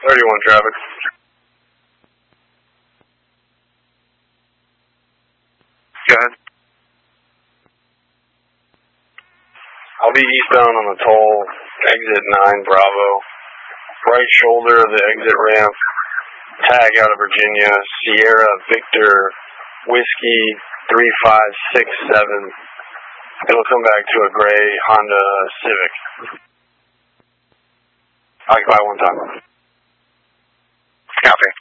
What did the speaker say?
31 traffic. Go ahead. I'll be eastbound on the toll, exit 9 Bravo. Right shoulder of the exit ramp. Tag out of Virginia, Sierra Victor Whiskey 3567. It'll come back to a gray Honda Civic. Occupy one time. Copy.